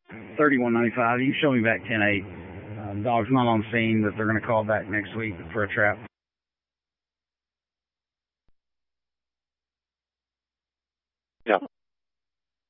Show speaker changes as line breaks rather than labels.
3195. You can show me back 10-8. Dog's not on scene, but they're going to call back next week for a trap.
Yeah.